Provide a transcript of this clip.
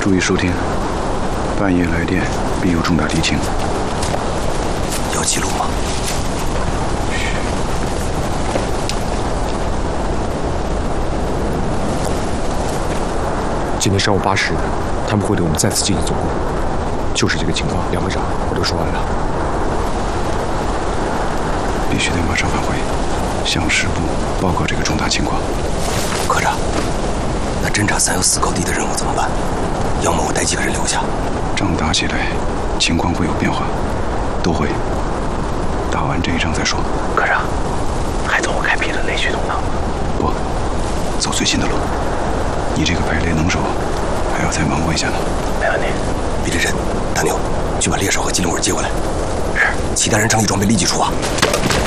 注意收听，半夜来电必有重大敌情。 要记录吗？ 今天上午8时，他们会对我们再次进行总攻，就是这个情况。梁科长，我都说完了， 必须得马上返回，向师部报告这个重大情况。 科长，那侦察314高地的任务怎么办？要么我带几个人留下。 仗打起来，情况会有变化，都会。打完这一仗再说。 科长，还走我开辟的内驱动呢？ 不，走最新的路。你这个排雷能手，还要再忙活一下呢。 没问题。 李振、大牛，去把猎手和机灵鬼接过来。 是。 其他人整理装备，立即出发。